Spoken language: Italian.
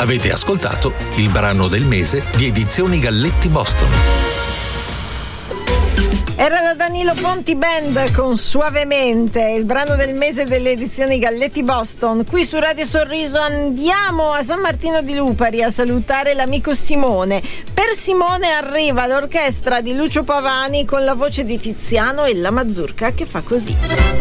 Avete ascoltato il brano del mese di Edizioni Galletti Boston. Era la Danilo Ponti Band con Suavemente, il brano del mese delle edizioni Galletti Boston. Qui su Radio Sorriso andiamo a San Martino di Lupari a salutare l'amico Simone. Per Simone arriva l'orchestra di Lucio Pavani con la voce di Tiziano e la mazurka che fa così.